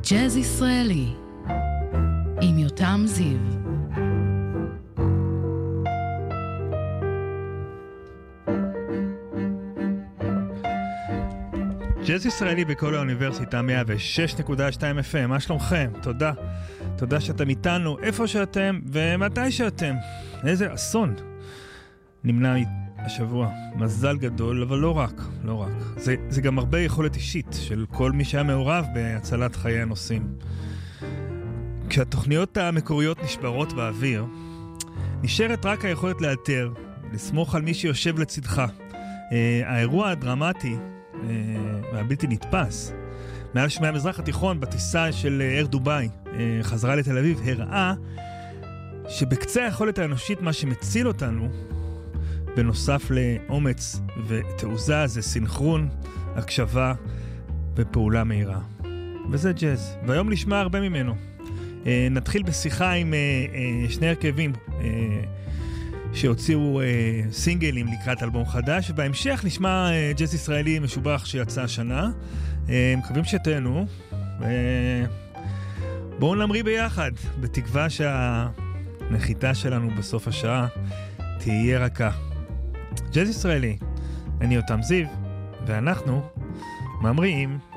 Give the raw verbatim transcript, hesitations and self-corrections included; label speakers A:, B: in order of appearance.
A: ג'אז ישראלי עם יותם זיו.
B: ג'אז ישראלי בכל האוניברסיטה מאה ושש נקודה שתיים אף אם. מה שלומכם? תודה. תודה שאתם איתנו, איפה שאתם ומתי שאתם. איזה אסון נמנע השבוע. מזל גדול, אבל לא רק, לא רק. זה, זה גם הרבה יכולת אישית של כל מי שהיה מעורב בהצלת חיי הנוסעים. כשהתוכניות המקוריות נשברות באוויר, נשארת רק היכולת לאתר, לסמוך על מי שיושב לצדך. אה, האירוע הדרמטי והבלתי נתפס מעל שמי המזרח התיכון בטיסה של אייר דובאי חזרה לתל אביב הראה שבקצה היכולת האנושית מה שמציל אותנו בנוסף לאומץ ותעוזה זה סינכרון, הקשבה ופעולה מהירה, וזה ג'אז, והיום נשמע הרבה ממנו. נתחיל בשיחה עם שני הרכבים שהוציאו אה, סינגלים לקראת אלבום חדש, ובהמשך נשמע אה, ג'אז ישראלי משובח שיצא השנה. אה, מקווים שתהנו, אה, בואו נמריא ביחד, בתקווה שהנחיתה שלנו בסוף השעה תהיה רכה. ג'אז ישראלי, אני יותם זיו, ואנחנו ממריאים.